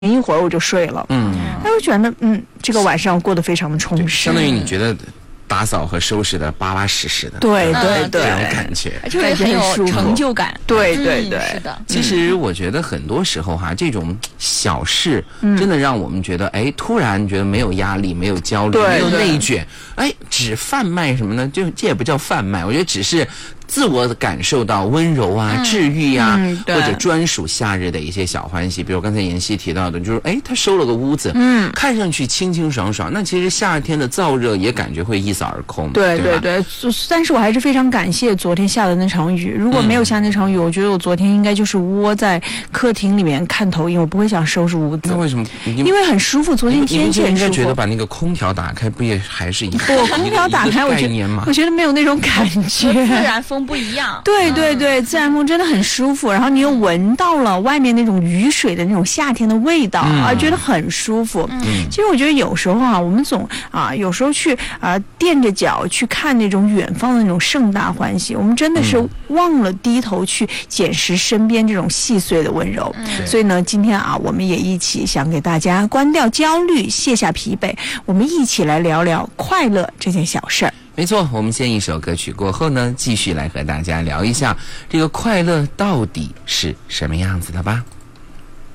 一会儿我就睡了。他就觉得这个晚上过得非常的充实， 相当于你觉得打扫和收拾的巴巴实实的， 对对对， 这种感觉， 就是很有成就感。 对对对， 是的。 其实我觉得很多时候这种小事真的让我们觉得，突然觉得没有压力，没有焦虑，没有内卷。只贩卖什么呢？这也不叫贩卖，我觉得只是自我感受到温柔啊、治愈啊，或者专属夏日的一些小欢喜。比如刚才妍希提到的，就是他收了个屋子，看上去清清爽爽，那其实夏天的燥热也感觉会一扫而空。 对对对，但是我还是非常感谢昨天下的那场雨。如果没有下那场雨，我觉得我昨天应该就是窝在客厅里面看投影，我不会想收拾屋子。 那为什么？ 因为很舒服，昨天天气很舒服。 你应该觉得把那个空调打开，不也还是一个空调打开，我觉得没有那种感觉， 自然风不一样。 对对对，自然风真的很舒服，然后你又闻到了外面那种雨水的那种夏天的味道觉得很舒服。其实我觉得有时候我们总有时候去垫着脚去看那种远方的那种盛大欢喜，我们真的是忘了低头去捡拾身边这种细碎的温柔。所以呢，今天我们也一起想给大家关掉焦虑，卸下疲惫，我们一起来聊聊快乐这件小事儿。 没错，我们先一首歌曲过后呢，继续来和大家聊一下这个快乐到底是什么样子的吧。